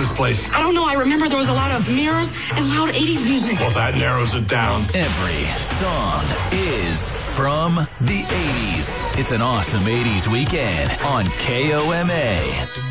this place? I don't know. I remember there was a lot of mirrors and loud 80s music. Well, that narrows it down. Every song is from the 80s. It's an awesome 80s weekend on KOMA.